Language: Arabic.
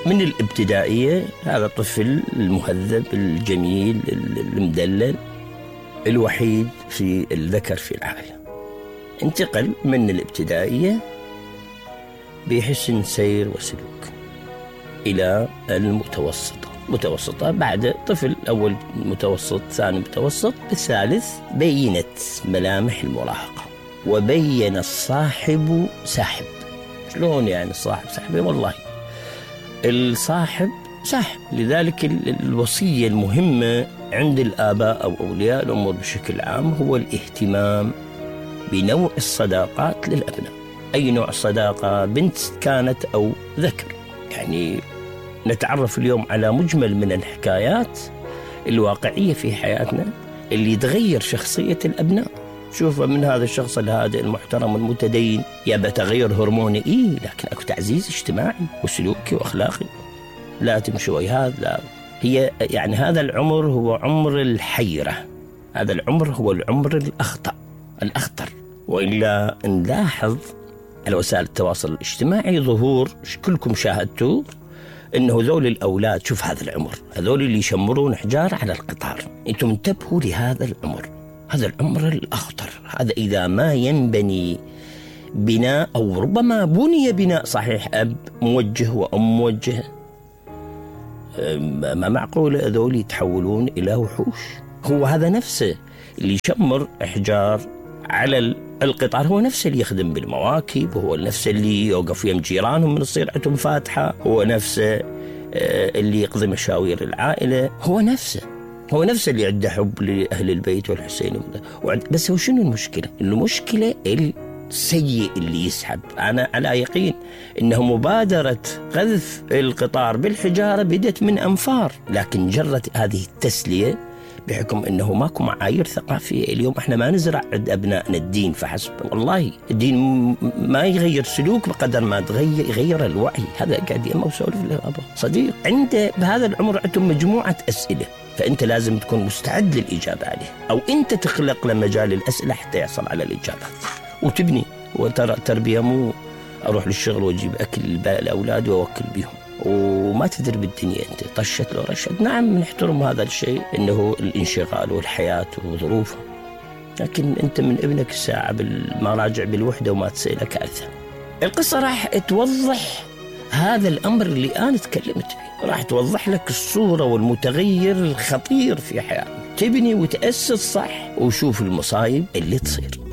من الابتدائية هذا الطفل المهذب الجميل المدلل الوحيد في الذكر في العائلة. انتقل من الابتدائية بحسن سير وسلوك إلى المتوسطة بعد طفل أول متوسط ثاني متوسط، بالثالث بينت ملامح المراهقة وبين الصاحب ساحب. شلون يعني الصاحب ساحب؟ والله الصاحب ساحب. لذلك الوصية المهمة عند الآباء أو أولياء الأمور بشكل عام هو الاهتمام بنوع الصداقات للأبناء. أي نوع صداقة، بنت كانت أو ذكر. يعني نتعرف اليوم على مجمل من الحكايات الواقعية في حياتنا اللي تغير شخصية الأبناء. شوف من هذا الشخص الهادئ المحترم المتدين يبقى تغير هرموني، لكن أكو تعزيز اجتماعي وسلوكي وأخلاقي. لا تمشي ويهذا، لا. هي يعني هذا العمر هو عمر الحيرة، هذا العمر هو العمر الأخطر. وإلا نلاحظ على وسائل التواصل الاجتماعي ظهور كلكم شاهدتوا إنه ذول الأولاد، شوف هذا العمر، هذول اللي يشمرون حجار على القطار. أنتم انتبهوا لهذا العمر، هذا العمر الأخطر. هذا إذا ما ينبني بناء، أو ربما بني بناء صحيح، أب موجه وأم موجه، ما معقول ذول يتحولون إلى وحوش. هو هذا نفسه اللي يشمر إحجار على القطار، هو نفسه اللي يخدم بالمواكب، هو نفسه اللي يوقف يم جيرانهم من تصير عندهم فاتحة، هو نفسه اللي يقضي مشاوير العائلة، هو نفسه اللي عنده حب لأهل البيت والحسين. بس هو شنو المشكلة؟ المشكلة السيء اللي يسحب. أنا على يقين إنه مبادرة قذف القطار بالحجارة بدت من أنفار، لكن جرت هذه التسلية بحكم أنه ماكو معايير ثقافية. اليوم احنا ما نزرع عند أبنائنا الدين فحسب. والله الدين ما يغير سلوك بقدر ما يغير الوعي. هذا قاعد يما وسولف له أبا صديق عنده بهذا العمر عندهم مجموعة أسئلة، فأنت لازم تكون مستعد للإجابة عليه، أو أنت تخلق له مجال الأسئلة حتى يحصل على الإجابات وتبني. وترى التربية مو أروح للشغل وأجيب أكل الأولاد وأوكل بيهم وما تدري بالدنيا أنت طشت لو رشت. نعم نحترم هذا الشيء إنه الانشغال والحياة وظروفه، لكن أنت من ابنك الساعة بالمراجع بالوحدة وما تسأله كارثة. القصة راح توضح هذا الأمر اللي أنا تكلمت فيه، راح توضح لك الصورة والمتغير الخطير في حياتنا. تبني وتأسس صح وشوف المصايب اللي تصير.